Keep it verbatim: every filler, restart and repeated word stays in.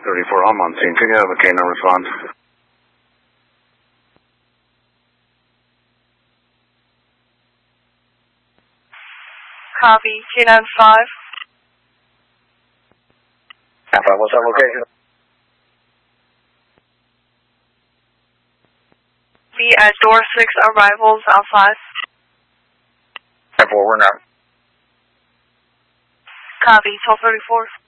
thirty-four, I'm on scene. Can you have a K nine response? Copy, K nine five. Alpha, what's that location? Be at door six arrivals outside. ten four, we're now. Copy, twelve thirty-four.